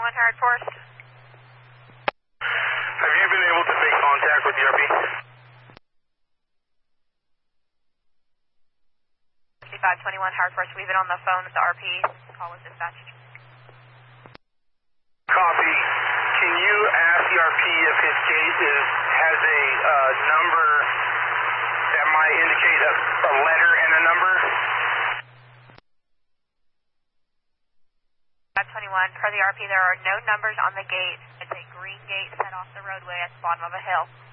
Herod Forest. Have you been able to make contact with the RP? 5521 Herod Forest, we've been on the phone with the RP. Call was dispatched. Copy. Can you ask the RP if his gate has a number that might indicate a letter and a number? 521, per the RP, there are no numbers on the gate. It's a green gate set off the roadway at the bottom of a hill.